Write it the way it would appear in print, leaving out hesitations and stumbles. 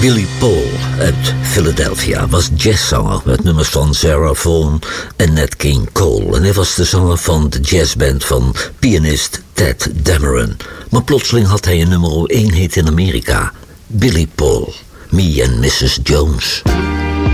Billy Paul uit Philadelphia was jazzzanger met nummers van Sarah Vaughan en Nat King Cole. En hij was de zanger van de jazzband van pianist Ted Dameron. Maar plotseling had hij een nummer 1 hit in Amerika. Billy Paul, Me and Mrs. Jones.